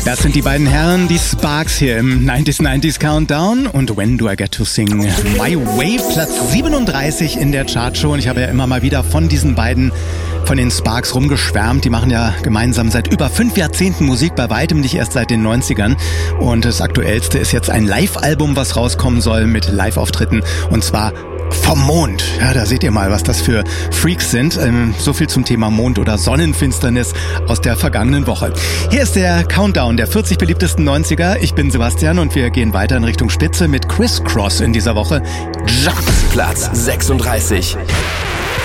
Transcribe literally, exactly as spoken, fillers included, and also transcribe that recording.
Das sind die beiden Herren, die Sparks hier im neunzig neunzig Countdown und When Do I Get to Sing My Way, Platz siebenunddreißig in der Chartshow. Und ich habe ja immer mal wieder von diesen beiden, von den Sparks rumgeschwärmt. Die machen ja gemeinsam seit über fünf Jahrzehnten Musik, bei weitem nicht erst seit den neunzigern. Und das aktuellste ist jetzt ein Live-Album, was rauskommen soll mit Live-Auftritten, und zwar vom Mond. Ja, da seht ihr mal, was das für Freaks sind. Ähm, so viel zum Thema Mond oder Sonnenfinsternis aus der vergangenen Woche. Hier ist der Countdown der vierzig beliebtesten neunziger. Ich bin Sebastian und wir gehen weiter in Richtung Spitze mit Criss Cross in dieser Woche. Jump. Platz sechsunddreißig.